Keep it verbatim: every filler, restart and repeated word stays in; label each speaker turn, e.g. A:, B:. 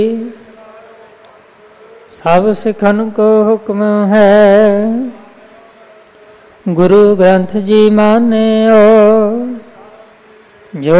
A: ਸਭ ਸਿੱਖਨ ਕੋ ਹੁਕਮ ਹੈ, ਗੁਰੂ ਗ੍ਰੰਥ ਜੀ ਮਾਨਿਓ।